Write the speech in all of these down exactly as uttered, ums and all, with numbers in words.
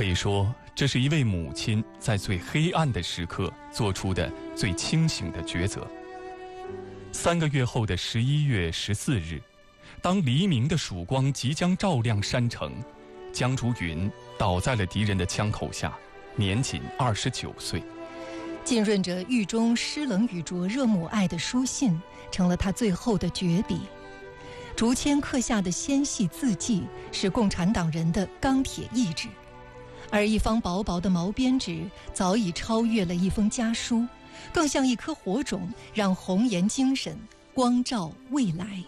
可以说，这是一位母亲在最黑暗的时刻做出的最清醒的抉择。三个月后的十一月十四日，当黎明的曙光即将照亮山城，江竹云倒在了敌人的枪口下，年仅二十九岁。 浸润着狱中湿冷与灼热母爱的书信，成了他最后的绝笔。竹签刻下的纤细字迹，是共产党人的钢铁意志。而一方薄薄的毛边纸早已超越了一封家书，更像一颗火种，让红颜精神光照未来。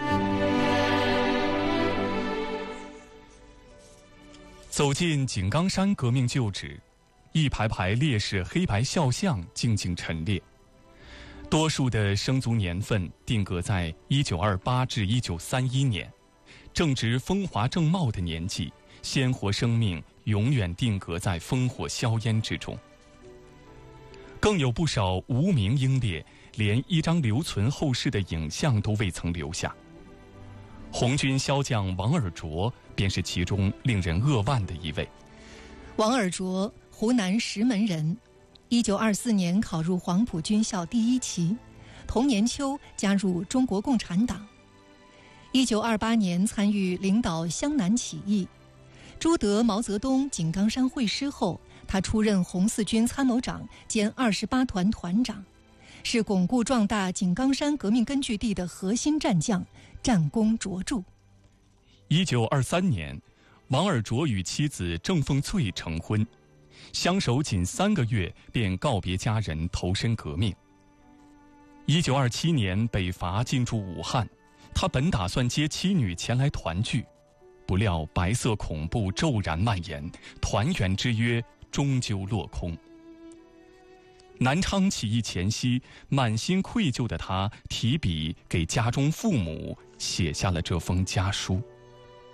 走进井冈山革命旧址，一排排烈士黑白肖像静静陈列，多数的生卒年份定格在一九二八至一九三一年，正值风华正茂的年纪，鲜活生命永远定格在烽火硝烟之中。更有不少无名英烈，连一张留存后世的影像都未曾留下。红军骁将王尔琢便是其中令人扼腕的一位。 王尔琢，湖南石门人，一九二四年考入黄埔军校第一期，同年秋加入中国共产党。一九二八年参与领导湘南起义。朱德、毛泽东井冈山会师后，他出任红四军参谋长兼二十八团团长，是巩固壮大井冈山革命根据地的核心战将，战功卓著。 一九二三年，王尔琢与妻子郑凤翠成婚，相守仅三个月便告别家人，投身革命。一九二七年北伐进驻武汉，他本打算接妻女前来团聚，不料白色恐怖骤然蔓延，团圆之约终究落空。南昌起义前夕，满心愧疚的他提笔给家中父母写下了这封家书。